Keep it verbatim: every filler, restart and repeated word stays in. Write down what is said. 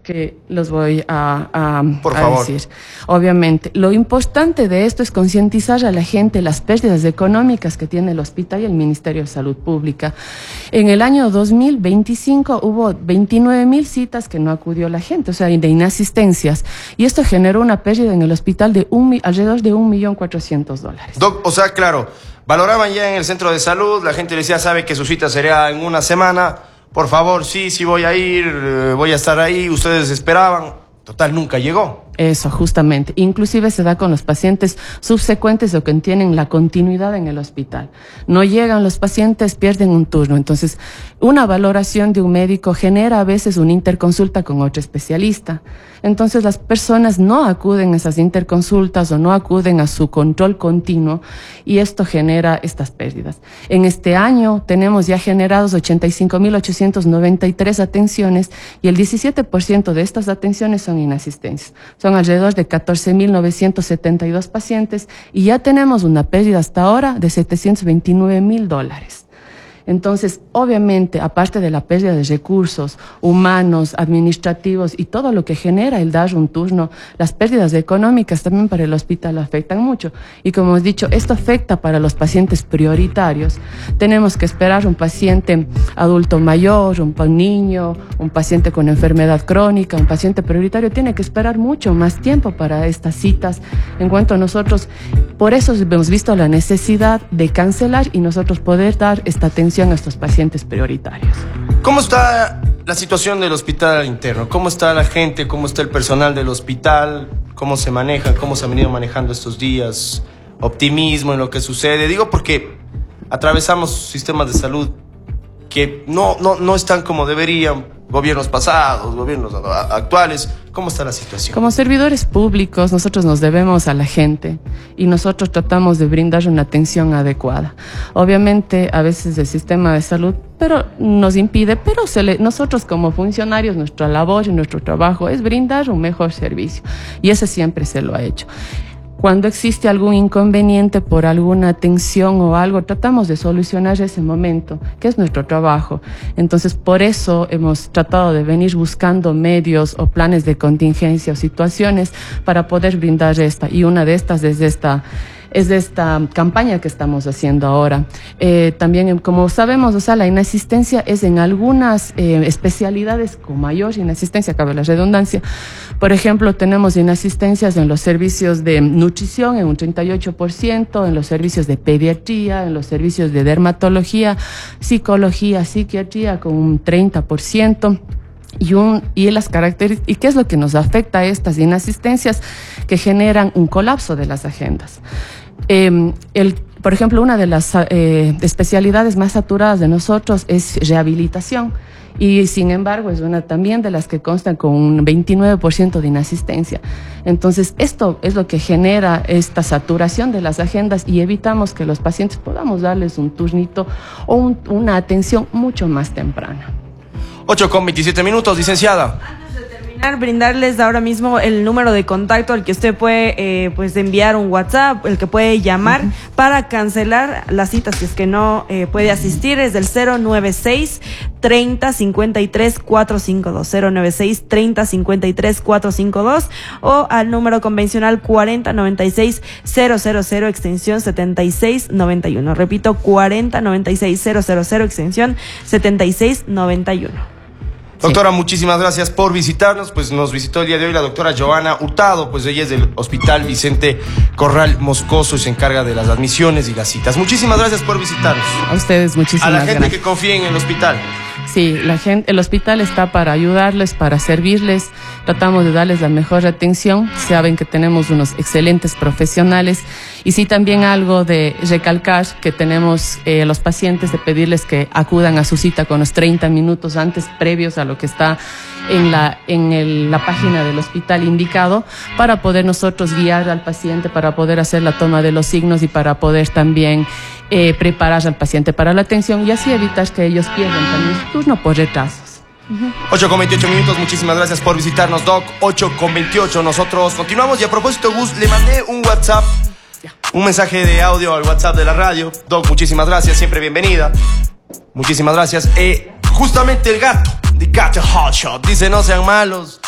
que los voy a, a, Por a favor. decir. Obviamente, lo importante de esto es concientizar a la gente las pérdidas económicas que tiene el hospital y el Ministerio de Salud Pública. En el año dos mil veinticinco hubo veintinueve mil citas que no acudió la gente, o sea, de inasistencias, y esto generó una pérdida en el hospital de un, alrededor de un millón cuatrocientos dólares. Doc, o sea, claro, valoraban ya en el centro de salud, la gente decía, sabe que su cita sería en una semana, por favor, sí, sí voy a ir, eh, voy a estar ahí, ustedes esperaban, total, nunca llegó. Eso, justamente. Inclusive se da con los pacientes subsecuentes o que tienen la continuidad en el hospital. No llegan los pacientes, pierden un turno. Entonces, una valoración de un médico genera a veces una interconsulta con otro especialista. Entonces, las personas no acuden a esas interconsultas o no acuden a su control continuo y esto genera estas pérdidas. En este año tenemos ya generados ochenta y cinco mil ochocientas noventa y tres atenciones y el diecisiete por ciento de estas atenciones son inasistencias. Son alrededor de catorce mil novecientos setenta y dos pacientes y ya tenemos una pérdida hasta ahora de setecientos veintinueve mil dólares. Entonces, obviamente, aparte de la pérdida de recursos humanos, administrativos y todo lo que genera el dar un turno, las pérdidas económicas también para el hospital afectan mucho. Y como hemos dicho, esto afecta para los pacientes prioritarios. Tenemos que esperar un paciente adulto mayor, un niño, un paciente con enfermedad crónica, un paciente prioritario, tiene que esperar mucho más tiempo para estas citas. En cuanto a nosotros, por eso hemos visto la necesidad de cancelar y nosotros poder dar esta atención a estos pacientes prioritarios. ¿Cómo está la situación del hospital interno? ¿Cómo está la gente? ¿Cómo está el personal del hospital? ¿Cómo se maneja? ¿Cómo se han venido manejando estos días? Optimismo en lo que sucede. Digo porque atravesamos sistemas de salud que no, no, no están como deberían. Gobiernos pasados, gobiernos actuales. ¿Cómo está la situación? Como servidores públicos, nosotros nos debemos a la gente y nosotros tratamos de brindar una atención adecuada. Obviamente, a veces el sistema de salud pero nos impide, pero se le, nosotros como funcionarios, nuestra labor y nuestro trabajo es brindar un mejor servicio y eso siempre se lo ha hecho. Cuando existe algún inconveniente por alguna atención o algo, tratamos de solucionar ese momento, que es nuestro trabajo. Entonces, por eso hemos tratado de venir buscando medios o planes de contingencia o situaciones para poder brindar esta. Y una de estas es esta... es de esta campaña que estamos haciendo ahora. Eh, también, como sabemos, o sea, la inasistencia es en algunas eh, especialidades con mayor inasistencia, cabe la redundancia. Por ejemplo, tenemos inasistencias en los servicios de nutrición en un treinta y ocho por ciento, en los servicios de pediatría, en los servicios de dermatología, psicología, psiquiatría con un treinta por ciento. Y, un, y, las características, ¿y qué es lo que nos afecta a estas inasistencias? Que generan un colapso de las agendas. Eh, el, por ejemplo, una de las eh, especialidades más saturadas de nosotros es rehabilitación y sin embargo es una también de las que constan con un veintinueve por ciento de inasistencia. Entonces esto es lo que genera esta saturación de las agendas y evitamos que los pacientes podamos darles un turnito o un, una atención mucho más temprana. ocho con veintisiete minutos, licenciada. Brindarles ahora mismo el número de contacto al que usted puede eh, pues enviar un WhatsApp, el que puede llamar uh-huh. para cancelar las citas si es que no eh, puede asistir, es del cero nueve seis, treinta, cincuenta y tres, cuatrocientos cincuenta y dos, cero nueve seis, treinta, cincuenta y tres, cuatrocientos cincuenta y dos o al número convencional cuarenta noventa y seis, cero cero cero extensión setenta y seis noventa y uno. Repito, cuarenta noventa y seis, cero cero cero extensión setenta y seis noventa y uno. Doctora, sí. Muchísimas gracias por visitarnos. Pues nos visitó el día de hoy la doctora Joana Hurtado, pues ella es del Hospital Vicente Corral Moscoso y se encarga de las admisiones y las citas. Muchísimas gracias por visitarnos. A ustedes, muchísimas gracias. A la gente gracias. que confía en el hospital. Sí, la gente, el hospital está para ayudarles, para servirles. Tratamos de darles la mejor atención. Saben que tenemos unos excelentes profesionales. Y sí, también algo de recalcar que tenemos eh, los pacientes, de pedirles que acudan a su cita con los treinta minutos antes, previos a lo que está en la, en el, la página del hospital indicado, para poder nosotros guiar al paciente, para poder hacer la toma de los signos y para poder también eh, preparar al paciente para la atención y así evitar que ellos pierdan también su turno por retrasos. Uh-huh. ocho con veintiocho minutos, muchísimas gracias por visitarnos, Doc. ocho con veintiocho, nosotros continuamos. Y a propósito, Gus, le mandé un WhatsApp, un mensaje de audio al WhatsApp de la radio. Doc, muchísimas gracias, siempre bienvenida. Muchísimas gracias. Eh, justamente el gato, The Cat Hot Shot, dice: no sean malos,